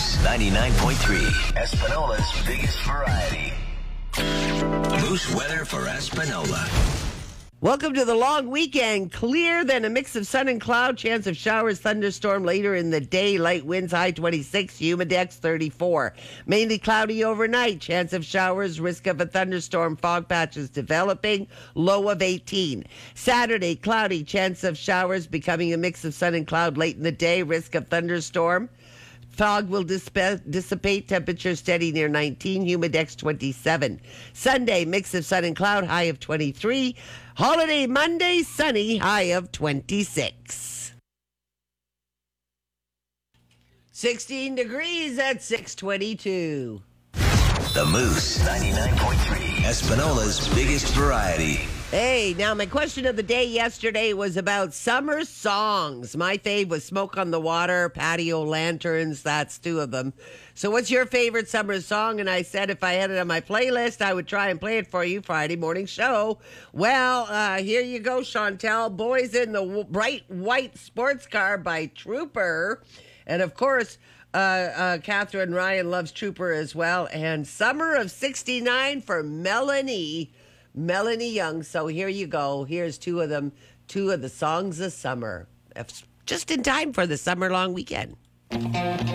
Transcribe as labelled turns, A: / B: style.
A: Moose 99.3, Espanola's biggest variety. Moose weather for Espanola.
B: Welcome to the long weekend. Clear, then a mix of sun and cloud. Chance of showers, thunderstorm later in the day. Light winds, high 26. Humidex 34. Mainly cloudy overnight. Chance of showers, risk of a thunderstorm. Fog patches developing. Low of 18. Saturday, cloudy. Chance of showers becoming a mix of sun and cloud late in the day. Risk of thunderstorm. Fog will dissipate. Temperature steady near 19. Humidex 27. Sunday, mix of sun and cloud. High of 23. Holiday Monday, sunny. High of 26. 16 degrees at 622.
A: The Moose 99.3, Espanola's biggest variety.
B: Hey, now my question of the day yesterday was about summer songs. My fave was Smoke on the Water, Patio Lanterns. That's two of them. So what's your favorite summer song? And I said if I had it on my playlist, I would try and play it for you Friday morning show. Well, here you go, Chantel. Boys in the Bright White Sports Car by Trooper. And of course, Catherine Ryan loves Trooper as well. And Summer of 69 for Melanie Young. So here you go. Here's two of them, two of the songs of summer. Just in time for the summer long weekend.